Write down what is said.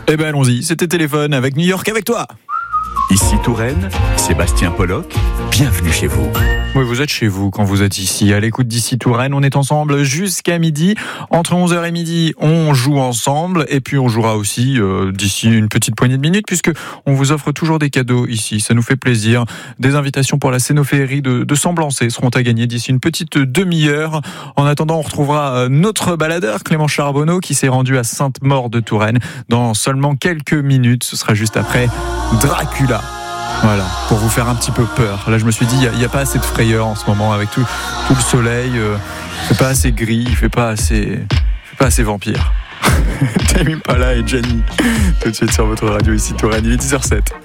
Eh ben allons-y, c'était Téléphone avec New York avec toi. Ici Touraine, Sébastien Pollock, bienvenue chez vous. Oui, vous êtes chez vous quand vous êtes ici, à l'écoute d'ici Touraine. On est ensemble jusqu'à midi. Entre 11h et midi, on joue ensemble. Et puis on jouera aussi d'ici une petite poignée de minutes, puisque on vous offre toujours des cadeaux ici. Ça nous fait plaisir. Des invitations pour la scénophérie de Semblançay seront à gagner d'ici une petite demi-heure. En attendant, on retrouvera notre baladeur, Clément Charbonneau, qui s'est rendu à Sainte-Maure de Touraine dans seulement quelques minutes. Ce sera juste après Dracula. Voilà, pour vous faire un petit peu peur. Là, je me suis dit, il n'y a pas assez de frayeur en ce moment avec tout le soleil. Il fait pas assez gris, il fait pas assez vampire. Tame Impala et Jenny, tout de suite sur votre radio ici Touraine, il est 10h07.